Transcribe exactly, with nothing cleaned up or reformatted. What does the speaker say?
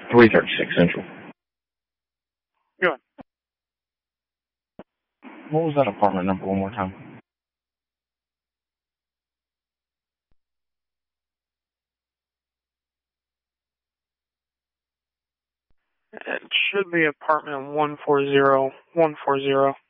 three thirty-six Central. Go ahead. What was that apartment number one more time? It should be apartment one four zero one four zero.